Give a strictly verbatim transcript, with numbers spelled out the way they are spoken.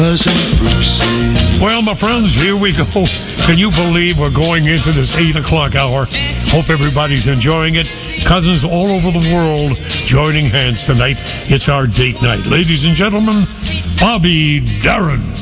Well, my friends, here we go. Can you believe we're going into this eight o'clock hour? Hope everybody's enjoying it. Cousins all over the world joining hands tonight. It's our date night. Ladies and gentlemen, Bobby Darin.